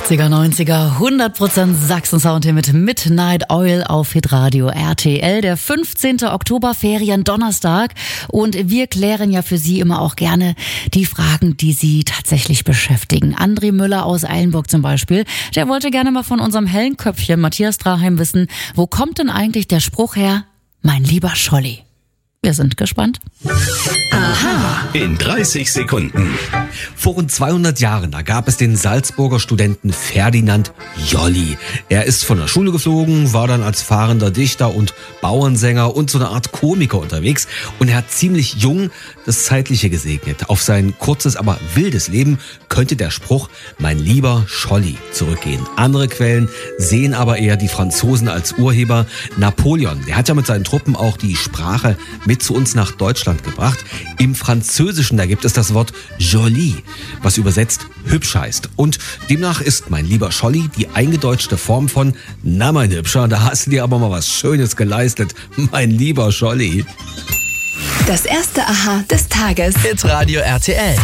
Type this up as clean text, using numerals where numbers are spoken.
80er, 90er, 100% Sachsen-Sound hier mit Midnight Oil auf Hitradio RTL. Der 15. Oktober, Donnerstag. Und wir klären ja für Sie immer auch gerne die Fragen, die Sie tatsächlich beschäftigen. André Müller aus Eilenburg zum Beispiel, der wollte gerne mal von unserem hellen Köpfchen Matthias Draheim wissen, wo kommt denn eigentlich der Spruch her, mein lieber Scholli? Wir sind gespannt. Aha. In 30 Sekunden. Vor rund 200 Jahren, da gab es den Salzburger Studenten Ferdinand Jolly. Er ist von der Schule geflogen, war dann als fahrender Dichter und Bauernsänger und so eine Art Komiker unterwegs. Und er hat ziemlich jung das Zeitliche gesegnet. Auf sein kurzes, aber wildes Leben könnte der Spruch, mein lieber Scholli, zurückgehen. Andere Quellen sehen aber eher die Franzosen als Urheber. Napoleon, der hat ja mit seinen Truppen auch die Sprache mit zu uns nach Deutschland gebracht. Im Französischen, da gibt es das Wort joli, was übersetzt hübsch heißt. Und demnach ist mein lieber Scholli die eingedeutschte Form von na mein Hübscher, da hast du dir aber mal was Schönes geleistet, mein lieber Scholli. Das erste Aha des Tages. Hitradio RTL.